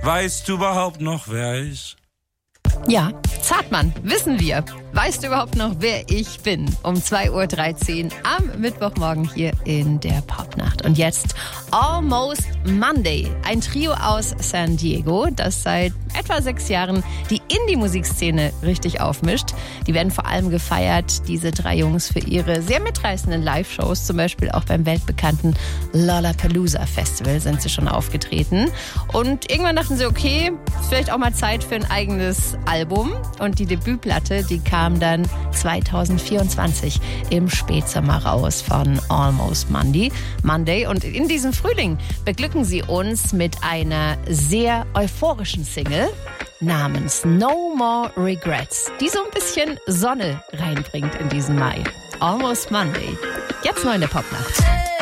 Weißt du überhaupt noch, wer ich? Ja, Zartmann, wissen wir. Weißt du überhaupt noch, wer ich bin? Um 2.13 Uhr am Mittwochmorgen hier in der Popnacht. Und jetzt Almost Monday. Ein Trio aus San Diego, das seit etwa 6 Jahren die Indie-Musikszene richtig aufmischt. Die werden vor allem gefeiert, diese 3 Jungs, für ihre sehr mitreißenden Live-Shows. Zum Beispiel auch beim weltbekannten Lollapalooza Festival sind sie schon aufgetreten. Und irgendwann dachten sie, okay, ist vielleicht auch mal Zeit für ein eigenes Album. Und die Debütplatte, die kam dann 2024 im Spätsommer raus von Almost Monday. Und in diesem Frühling beglücken sie uns mit einer sehr euphorischen Single namens No More Regrets, die so ein bisschen Sonne reinbringt in diesen Mai. Almost Monday. Jetzt neu in der Popnacht.